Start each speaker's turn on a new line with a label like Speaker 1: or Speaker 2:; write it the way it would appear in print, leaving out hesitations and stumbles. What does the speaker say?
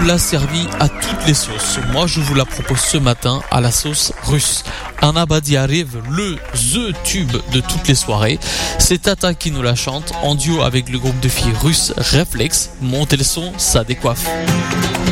Speaker 1: l'a servi à toutes les sauces. Moi, je vous la propose ce matin à la sauce russe. Anna Badi arrive, the tube de toutes les soirées. C'est Tata qui nous la chante en duo avec le groupe de filles russes Reflex. Montez le son, ça décoiffe.